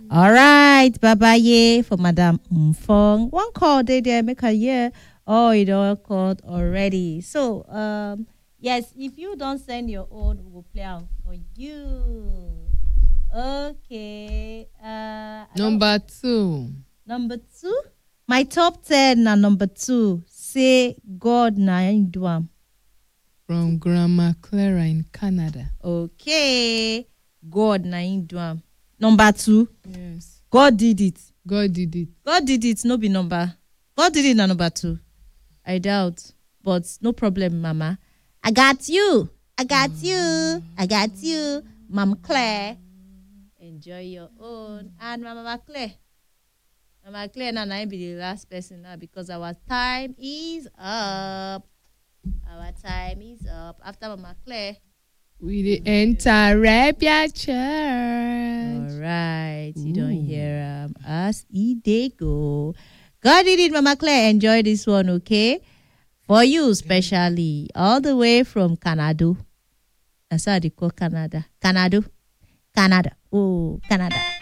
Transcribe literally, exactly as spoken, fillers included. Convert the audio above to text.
All right, bye ye for Madam Mfong. One call they there make her year. Oh, it all called already. So, um, yes, if you don't send your own, we'll play out for you. Okay. Uh, number two. Number two. My top ten na number two. Say God na him do am. From Grandma Clara in Canada. Okay. God na him do am. Number two. Yes. God did it. God did it. God did it. No be number. God did it na number two. I doubt. But no problem, Mama. I got you. I got you. I got you. Mama Claire. Enjoy your own. And Mama Claire. Mama Claire now I be the last person now because our time is up. Our time is up. After Mama Claire. We the enter Arabia Church. All right. You don't hear um, us. E they go. God did it, Mama Claire. Enjoy this one, okay? For you, especially. All the way from Canada. That's how they call Canada. Canada. Canada. Oh, Canada.